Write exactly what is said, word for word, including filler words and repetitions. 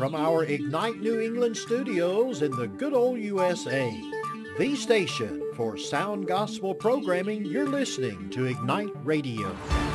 from our Ignite New England studios in the good old U S A. The station for sound gospel programming, you're listening to Ignite Radio.